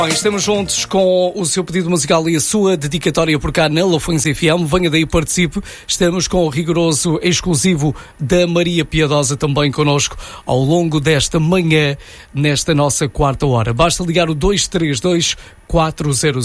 Bom, estamos juntos com o seu pedido musical e a sua dedicatória por cá na Lafões FM. Venha daí, participe. Estamos com o rigoroso exclusivo da Maria Piedosa também connosco ao longo desta manhã, nesta nossa quarta hora. Basta ligar o 232 400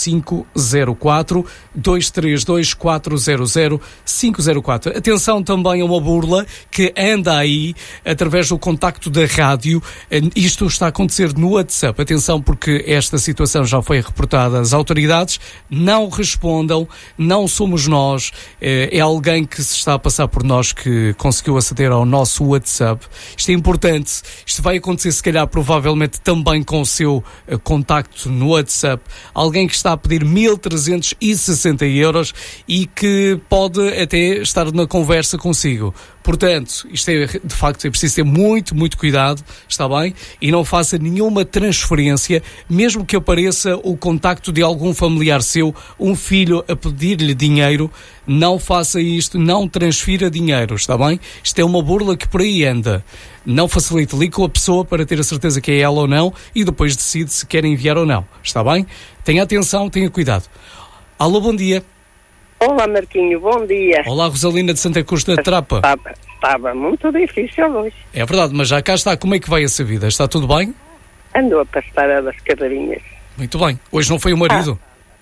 504, 232 400 504. Atenção também a uma burla que anda aí através do contacto da rádio. Isto está a acontecer no WhatsApp. Atenção, porque esta situação já foi reportada às autoridades. Não respondam, não somos nós. É alguém que se está a passar por nós que conseguiu aceder ao nosso WhatsApp. Isto é importante. Isto vai acontecer, se calhar, provavelmente também com o seu contacto no WhatsApp. Alguém que está a pedir 1.360 euros e que pode até estar na conversa consigo. Portanto, isto é, de facto, é preciso ter muito, muito cuidado, está bem? E não faça nenhuma transferência, mesmo que apareça o contacto de algum familiar seu, um filho a pedir-lhe dinheiro. Não faça isto, não transfira dinheiro, está bem? Isto é uma burla que por aí anda. Não facilite, ligue com a pessoa para ter a certeza que é ela ou não e depois decide se quer enviar ou não, está bem? Tenha atenção, tenha cuidado. Alô, bom dia. Olá, Marquinho, bom dia. Olá, Rosalina de Santa Cruz da Trapa. Estava muito difícil hoje. É verdade, mas já cá está. Como é que vai essa vida? Está tudo bem? Andou a pastar das cavarinhas. Muito bem. Hoje não foi o marido?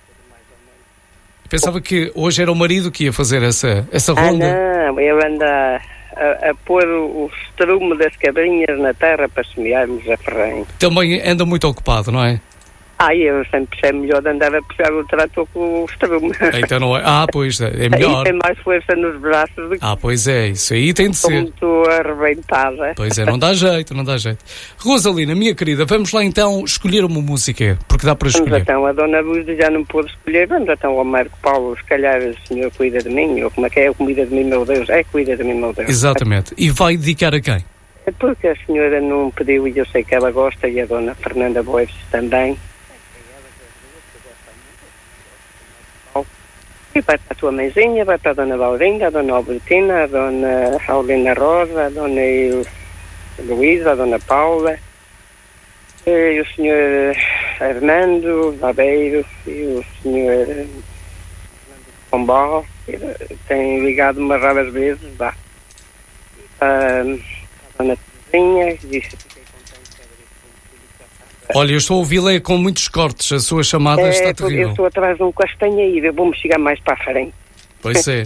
Pensava que hoje era o marido que ia fazer essa ronda. Não, ele anda a pôr o estrume das cabrinhas na terra para semearmos a ferrenha. Também anda muito ocupado, não é? Eu sempre achei melhor de andar a puxar o trator com o estrume. Então não é? Pois, é melhor. Aí tem mais força nos braços do que... Pois é, isso aí tem de ser. Estou muito arrebentada. Pois é, não dá jeito, não dá jeito. Rosalina, minha querida, vamos lá então escolher uma música, porque dá para escolher. Vamos então, a Dona Luz já não pôde escolher, vamos então ao Marco Paulo, se calhar o senhor cuida de mim, ou como é que é, cuida de mim, meu Deus, cuida de mim, meu Deus. Exatamente, e vai dedicar a quem? É porque a senhora não pediu e eu sei que ela gosta, e a Dona Fernanda Boeves também. E vai para a tua mãezinha, vai para a Dona Laurinda, a Dona Albertina, a Dona Aulina Rosa, a Dona Luísa, a Dona Paula, e o Sr. Hernando Babeiro e o Sr. Pombal, tem ligado umas raras vezes, vá. A Dona Terezinha, disse que fiquei contente. Olha, eu estou a ouvi-la com muitos cortes, a sua chamada está terrível. Eu estou atrás de um castanheiro, eu vou-me chegar mais para a frente. Pois é.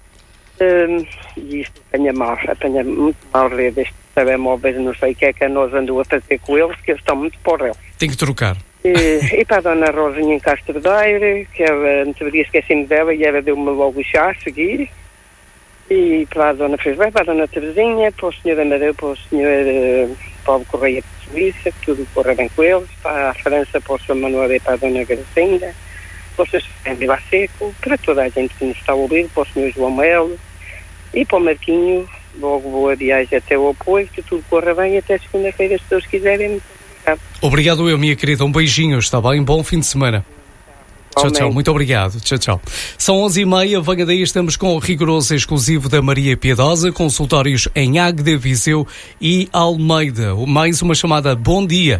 E isto apanha muito mal rede destes telemóveis, não sei o que é que a nós andou a fazer com eles, que eles estão muito porrelos. Tem que trocar. E para a Dona Rosinha em Castro Daire, que ela, não teria esquecido dela e ela deu-me logo o chá a seguir. E para a Dona Fez, vai para a Dona Terezinha, para o Sr. Amadeu, para o Sr. Paulo Correia de Suíça, que tudo corra bem com eles, para a França, para o Sr. Manuel e para a Dona Gracinda, para o Sr. Vila Seco, para toda a gente que nos está a ouvir, para o Sr. João Melo e para o Marquinho, logo boa viagem até o apoio, que tudo corra bem até segunda-feira, se Deus quiserem. Muito obrigado. Obrigado eu, minha querida, um beijinho, está bem? Bom fim de semana. Tchau, tchau. Muito obrigado. Tchau, tchau. São 11h30, venha daí, estamos com o rigoroso exclusivo da Maria Piedosa, consultórios em Águeda, Viseu e Almeida. Mais uma chamada. Bom dia.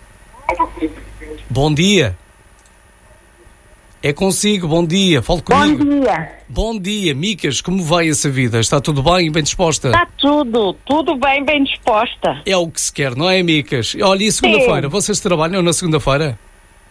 Bom dia. É consigo, bom dia. Fale comigo. Bom dia. Bom dia, Micas, como vai essa vida? Está tudo bem, bem disposta? Está tudo bem, bem disposta. É o que se quer, não é, Micas? Olha, e segunda-feira? Vocês trabalham na segunda-feira?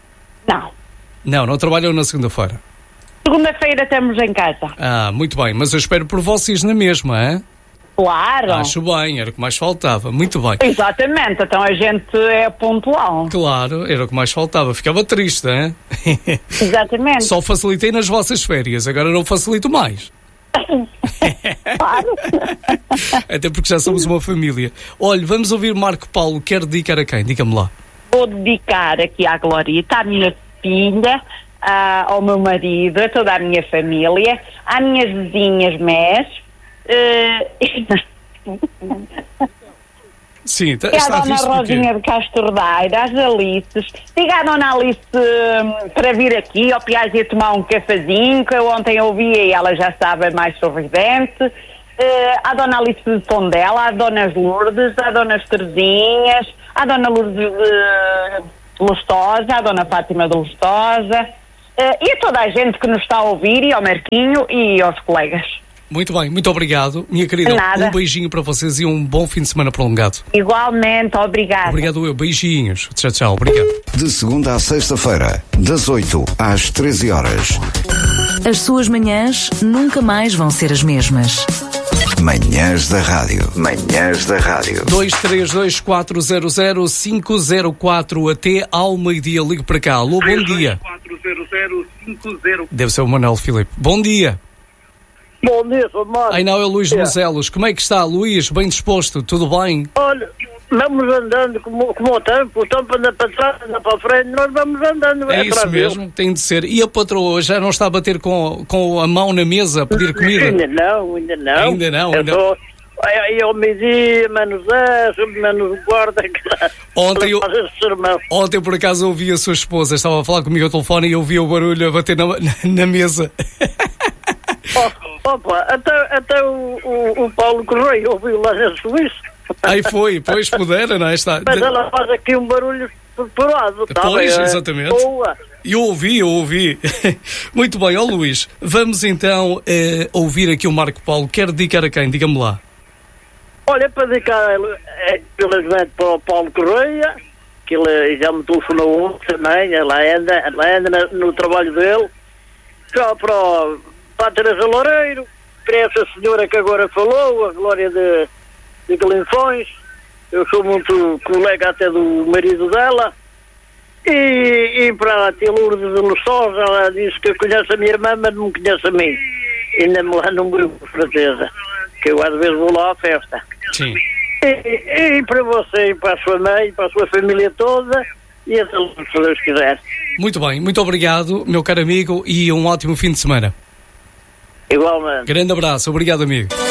Não trabalham na segunda-feira. Segunda-feira estamos em casa. Muito bem, mas eu espero por vocês na mesma, hein? Claro. Acho bem, era o que mais faltava. Muito bem. Exatamente, então a gente é pontual. Claro, era o que mais faltava. Ficava triste, hein? Exatamente. Só facilitei nas vossas férias, agora não facilito mais. Claro. Até porque já somos uma família. Olha, vamos ouvir Marco Paulo. Quer dedicar a quem? Diga-me lá. Vou dedicar aqui à Glorita, à minha filha, ao meu marido, a toda a minha família, às minhas vizinhas Més. Sim, e à Dona Rosinha de Castro Daire, às Alices. Diga à Dona Alice para vir aqui ao Piaget tomar um cafezinho, que eu ontem ouvi e ela já estava mais sorridente. À Dona Alice de Tondela, à Dona Lourdes, à Dona Terezinhas, à Dona Lourdes Lustosa, a Dona Fátima de Lustosa, e a toda a gente que nos está a ouvir, e ao Marquinho e aos colegas. Muito bem, muito obrigado. Minha querida, um beijinho para vocês e um bom fim de semana prolongado. Igualmente, obrigado. Obrigado, beijinhos. Tchau, tchau, obrigado. De segunda à sexta-feira, das 8 às 13 horas. As suas manhãs nunca mais vão ser as mesmas. Manhãs da Rádio. Manhãs da Rádio. 232-400-504 até ao meio-dia. Ligo para cá. Alô, bom dia. 400-504. Deve ser o Manuel Filipe. Bom dia. Bom dia, Sr. Mário. Aí não, é o Luís de Mocelos. Como é que está, Luís? Bem disposto? Tudo bem? Olha, vamos andando como o tempo anda para trás, anda para a frente, nós vamos andando. É isso mesmo, tem de ser. E a patroa já não está a bater com a mão na mesa a pedir comida? Ainda não. Ainda não. Aí ao meio-dia, menos 10, menos guarda. Ontem, por acaso, ouvi a sua esposa, estava a falar comigo ao telefone e eu ouvi o barulho a bater na mesa. Opa, até o Paulo Correia ouviu lá na Suíça. Aí foi, pois pudera, não é? Está... Mas ela faz aqui um barulho preparado, tá? Pois, exatamente. Boa. Eu ouvi. Muito bem, Luís, vamos então ouvir aqui o Marco Paulo. Quer dedicar a quem? Diga-me lá. Olha, para dedicar infelizmente para o Paulo Correia, que ele já me telefonou também, ela anda no trabalho dele, para a Teresa Loureiro, para essa senhora que agora falou, a Glória de Galinfões. Eu sou muito colega até do marido dela. E para a tia Lourdes de Lustosa, ela disse que conhece a minha irmã, mas não me conhece a mim. Ainda me lá não me com certeza, que eu às vezes vou lá à festa. Sim. E para você, e para a sua mãe, para a sua família toda, e até se Deus quiser. Muito bem, muito obrigado, meu caro amigo, e um ótimo fim de semana. Igualmente. Grande abraço, obrigado, amigo.